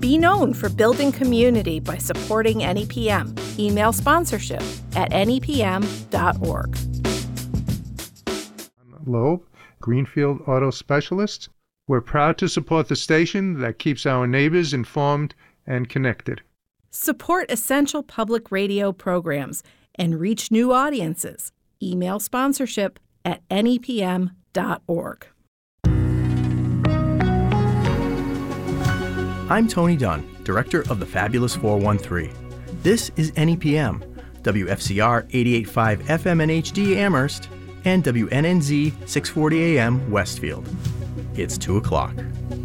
Be known for building community by supporting NEPM. Email sponsorship at nepm.org. Loeb, Greenfield Auto Specialists. We're proud to support the station that keeps our neighbors informed and connected. Support essential public radio programs and reach new audiences. Email sponsorship at nepm.org. I'm Tony Dunn, Director of the Fabulous 413. This is NEPM, WFCR 88.5 FM and HD Amherst, and WNNZ 640 AM Westfield. It's 2 o'clock.